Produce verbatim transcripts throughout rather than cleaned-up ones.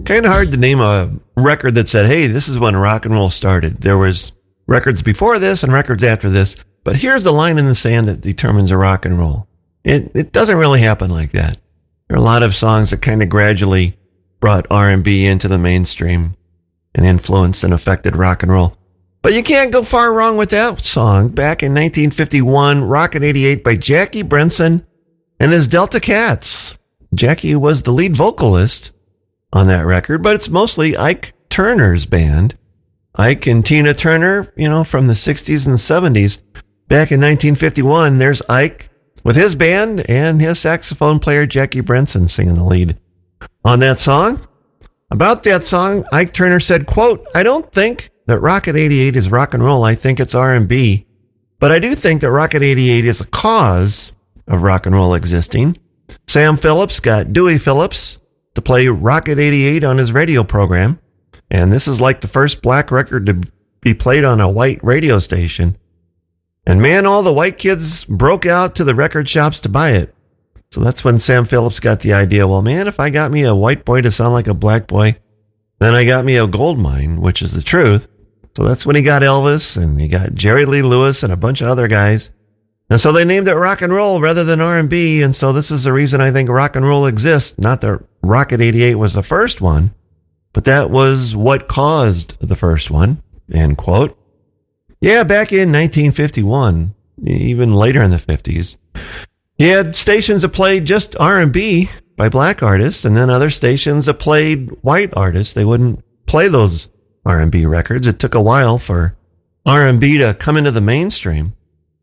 Kind of hard to name a record that said, hey, this is when rock and roll started. There was records before this and records after this, but here's the line in the sand that determines a rock and roll. It it doesn't really happen like that. There are a lot of songs that kind of gradually brought R and B into the mainstream and influenced and affected rock and roll. But you can't go far wrong with that song. Back in nineteen fifty-one, Rocket eighty-eight by Jackie Brenson and his Delta Cats. Jackie was the lead vocalist on that record, but it's mostly Ike Turner's band. Ike and Tina Turner, you know, from the sixties and seventies. Back in nineteen fifty-one, there's Ike with his band and his saxophone player Jackie Brenson singing the lead on that song. About that song, Ike Turner said, quote, I don't think that Rocket eighty-eight is rock and roll. I think it's R and B. But I do think that Rocket eighty-eight is a cause of rock and roll existing. Sam Phillips got Dewey Phillips to play Rocket eighty-eight on his radio program. And this is like the first black record to be played on a white radio station. And man, all the white kids broke out to the record shops to buy it. So that's when Sam Phillips got the idea, well, man, if I got me a white boy to sound like a black boy, then I got me a gold mine, which is the truth. So that's when he got Elvis and he got Jerry Lee Lewis and a bunch of other guys. And so they named it rock and roll rather than R and B. And so this is the reason I think rock and roll exists. Not that Rocket eighty-eight was the first one, but that was what caused the first one, end quote. Yeah, back in nineteen fifty-one, even later in the fifties, you had stations that played just R and B by black artists, and then other stations that played white artists. They wouldn't play those R and B records. It took a while for R and B to come into the mainstream.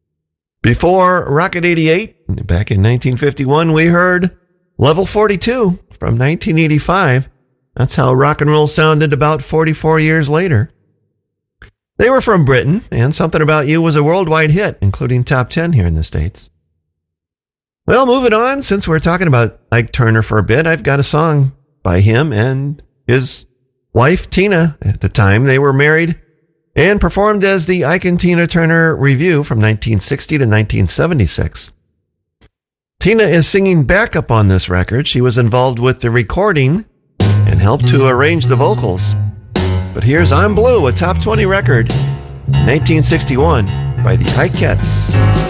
Before Rocket eighty-eight, back in nineteen fifty-one, we heard Level forty-two from nineteen eighty-five. That's how rock and roll sounded about forty-four years later. They were from Britain, and Something About You was a worldwide hit, including top ten here in the States. Well, moving on, since we're talking about Ike Turner for a bit, I've got a song by him and his wife, Tina. At the time, they were married and performed as the Ike and Tina Turner Revue from nineteen sixty to nineteen seventy-six. Tina is singing backup on this record. She was involved with the recording and helped to arrange the vocals. But here's I'm Blue, a top twenty record, nineteen sixty-one, by the Ikeettes.